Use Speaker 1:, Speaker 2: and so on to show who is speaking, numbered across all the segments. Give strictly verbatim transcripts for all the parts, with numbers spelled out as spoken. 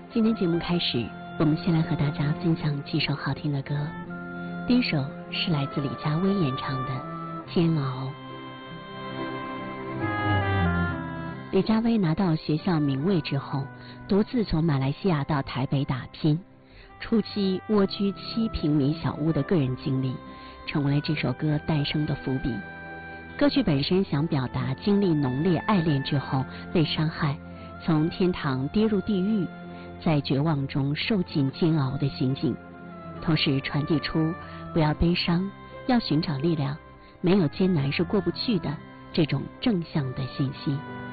Speaker 1: 今天节目开始，我们先来和大家分享几首好听的歌。第一首是来自李佳薇演唱的《煎熬》。李佳薇拿到学校名位之后，独自从马来西亚到台北打拼，初期蜗居七平米小屋的个人经历，成为了这首歌诞生的伏笔。歌曲本身想表达经历浓烈爱恋之后被伤害，从天堂跌入地狱，在绝望中受尽煎熬的心境，同时传递出不要悲伤，要寻找力量，没有艰难是过不去的这种正向的信息。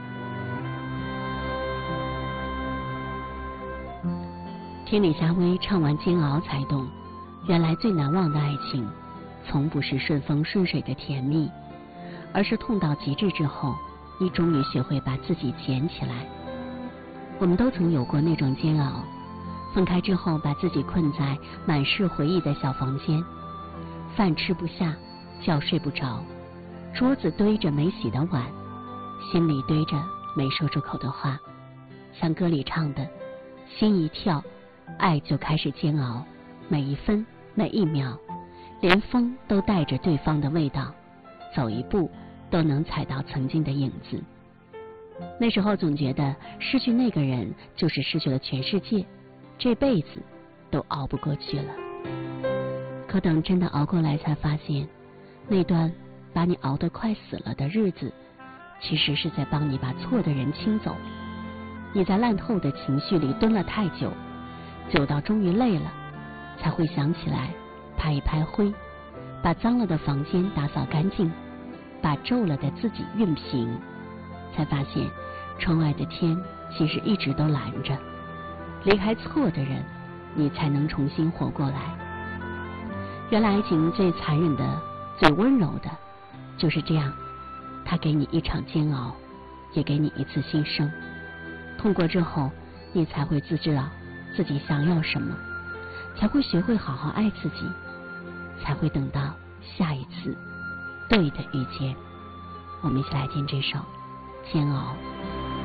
Speaker 1: 听李佳薇唱完《煎熬》才懂，原来最难忘的爱情从不是顺风顺水的甜蜜，而是痛到极致之后，你终于学会把自己捡起来。我们都曾有过那种煎熬，分开之后把自己困在满是回忆的小房间，饭吃不下，觉睡不着，桌子堆着没洗的碗，心里堆着没说出口的话，像歌里唱的，心一跳，爱就开始煎熬，每一分每一秒，连风都带着对方的味道，走一步都能踩到曾经的影子。那时候总觉得失去那个人就是失去了全世界，这辈子都熬不过去了。可等真的熬过来，才发现那段把你熬得快死了的日子，其实是在帮你把错的人清走。你在烂透的情绪里蹲了太久，久到终于累了，才会想起来拍一拍灰，把脏了的房间打扫干净，把皱了的自己熨平，才发现窗外的天其实一直都蓝着。离开错的人，你才能重新活过来。原来爱情最残忍的最温柔的就是这样，它给你一场煎熬，也给你一次新生。痛过之后，你才会自知道自己想要什么，才会学会好好爱自己，才会等到下一次对的遇见。我们一起来听这首《煎熬》。